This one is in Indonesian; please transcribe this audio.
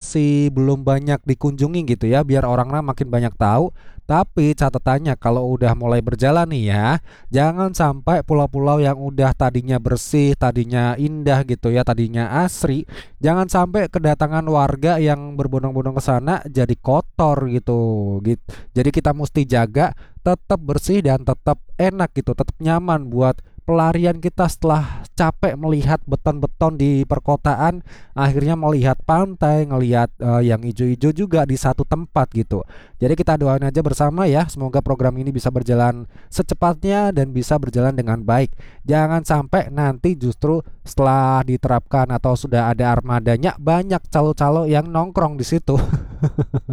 masih belum banyak dikunjungi gitu ya, biar orangnya makin banyak tahu. Tapi catatannya kalau udah mulai berjalan nih ya, jangan sampai pulau-pulau yang udah tadinya bersih, tadinya indah gitu ya, tadinya asri, jangan sampai kedatangan warga yang berbondong-bondong ke sana jadi kotor gitu. Jadi kita mesti jaga tetap bersih dan tetap enak gitu, tetap nyaman buat pelarian kita setelah capek melihat beton-beton di perkotaan, akhirnya melihat pantai, ngelihat yang ijo-ijo juga di satu tempat gitu. Jadi kita doain aja bersama ya, semoga program ini bisa berjalan secepatnya dan bisa berjalan dengan baik. Jangan sampai nanti justru setelah diterapkan atau sudah ada armadanya banyak calo-calo yang nongkrong di situ.